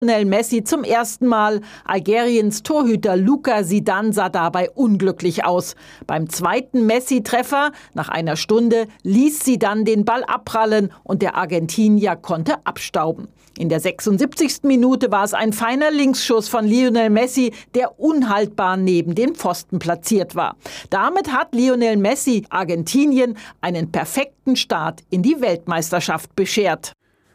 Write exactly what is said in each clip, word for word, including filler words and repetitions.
Lionel Messi zum ersten Mal. Algeriens Torhüter Luka Zidane sah dabei unglücklich aus. Beim zweiten Messi-Treffer nach einer Stunde ließ Zidane den Ball abprallen und der Argentinier konnte abstauben. In der sechsundsiebzigsten Minute war es ein feiner Linksschuss von Lionel Messi, der unhaltbar neben den Pfosten platziert war. Damit hat Lionel Messi Argentinien einen perfekten Start in die Weltmeisterschaft beschert.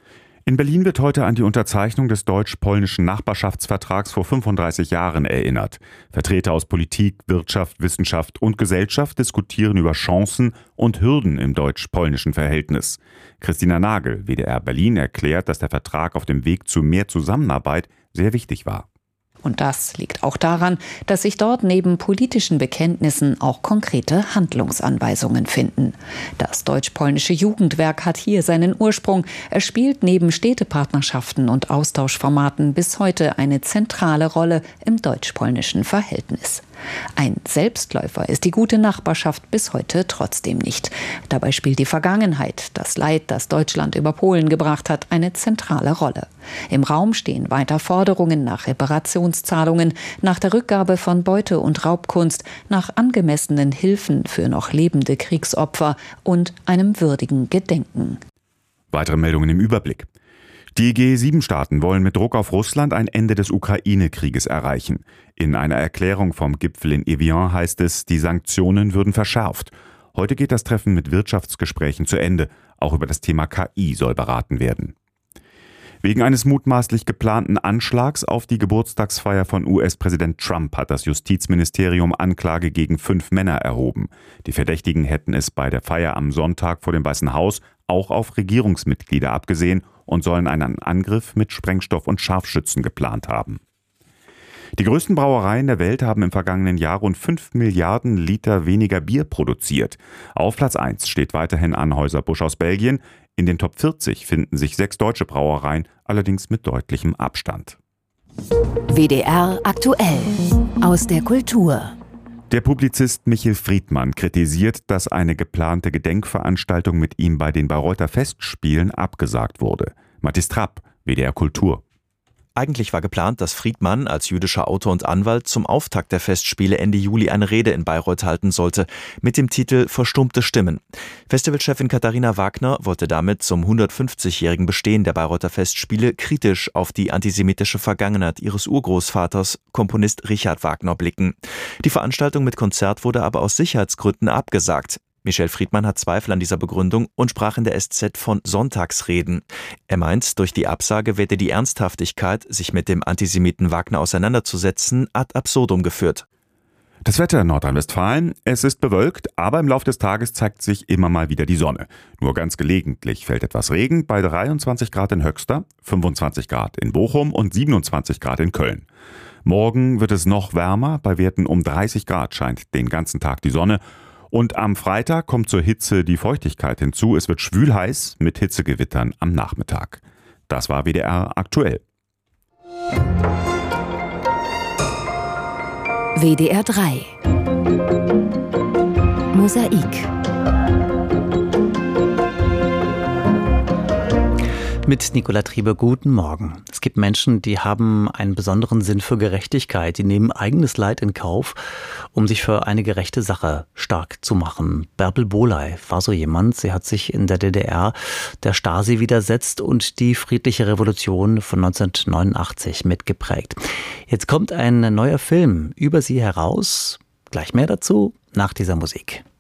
In Berlin wird heute an die Unterzeichnung des deutsch-polnischen Nachbarschaftsvertrags vor fünfunddreißig Jahren erinnert. Vertreter aus Politik, Wirtschaft, Wissenschaft und Gesellschaft diskutieren über Chancen und Hürden im deutsch-polnischen Verhältnis. Christina Nagel, W D R Berlin, erklärt, dass der Vertrag auf dem Weg zu mehr Zusammenarbeit sehr wichtig war. Und das liegt auch daran, dass sich dort neben politischen Bekenntnissen auch konkrete Handlungsanweisungen finden. Das deutsch-polnische Jugendwerk hat hier seinen Ursprung. Es spielt neben Städtepartnerschaften und Austauschformaten bis heute eine zentrale Rolle im deutsch-polnischen Verhältnis. Ein Selbstläufer ist die gute Nachbarschaft bis heute trotzdem nicht. Dabei spielt die Vergangenheit, das Leid, das Deutschland über Polen gebracht hat, eine zentrale Rolle. Im Raum stehen weiter Forderungen nach Reparationszahlungen, nach der Rückgabe von Beute- und Raubkunst, nach angemessenen Hilfen für noch lebende Kriegsopfer und einem würdigen Gedenken. Weitere Meldungen im Überblick. Die G sieben Staaten wollen mit Druck auf Russland ein Ende des Ukraine-Krieges erreichen. In einer Erklärung vom Gipfel in Evian heißt es, die Sanktionen würden verschärft. Heute geht das Treffen mit Wirtschaftsgesprächen zu Ende. Auch über das Thema K I soll beraten werden. Wegen eines mutmaßlich geplanten Anschlags auf die Geburtstagsfeier von U S-Präsident Trump hat das Justizministerium Anklage gegen fünf Männer erhoben. Die Verdächtigen hätten es bei der Feier am Sonntag vor dem Weißen Haus auch auf Regierungsmitglieder abgesehen und sollen einen Angriff mit Sprengstoff und Scharfschützen geplant haben. Die größten Brauereien der Welt haben im vergangenen Jahr rund fünf Milliarden Liter weniger Bier produziert. Auf Platz eins steht weiterhin Anheuser-Busch aus Belgien. In den Top vierzig finden sich sechs deutsche Brauereien, allerdings mit deutlichem Abstand. W D R aktuell aus der Kultur. Der Publizist Michel Friedmann kritisiert, dass eine geplante Gedenkveranstaltung mit ihm bei den Bayreuther Festspielen abgesagt wurde. Mathis Trapp, W D R Kultur. Eigentlich war geplant, dass Friedmann als jüdischer Autor und Anwalt zum Auftakt der Festspiele Ende Juli eine Rede in Bayreuth halten sollte, mit dem Titel »Verstummte Stimmen«. Festivalchefin Katharina Wagner wollte damit zum hundertfünfzigjährigen Bestehen der Bayreuther Festspiele kritisch auf die antisemitische Vergangenheit ihres Urgroßvaters, Komponist Richard Wagner, blicken. Die Veranstaltung mit Konzert wurde aber aus Sicherheitsgründen abgesagt. Michel Friedmann hat Zweifel an dieser Begründung und sprach in der S Z von Sonntagsreden. Er meint, durch die Absage werde die Ernsthaftigkeit, sich mit dem Antisemiten Wagner auseinanderzusetzen, ad absurdum geführt. Das Wetter in Nordrhein-Westfalen: Es ist bewölkt, aber im Laufe des Tages zeigt sich immer mal wieder die Sonne. Nur ganz gelegentlich fällt etwas Regen bei dreiundzwanzig Grad in Höxter, fünfundzwanzig Grad in Bochum und siebenundzwanzig Grad in Köln. Morgen wird es noch wärmer, bei Werten um dreißig Grad scheint den ganzen Tag die Sonne. Und am Freitag kommt zur Hitze die Feuchtigkeit hinzu. Es wird schwülheiß mit Hitzegewittern am Nachmittag. Das war W D R aktuell. W D R drei Mosaik. Mit Nicola Triebe, guten Morgen. Es gibt Menschen, die haben einen besonderen Sinn für Gerechtigkeit. Die nehmen eigenes Leid in Kauf, um sich für eine gerechte Sache stark zu machen. Bärbel Bohley war so jemand. Sie hat sich in der D D R der Stasi widersetzt und die friedliche Revolution von neunzehnhundertneunundachtzig mitgeprägt. Jetzt kommt ein neuer Film über sie heraus. Gleich mehr dazu nach dieser Musik.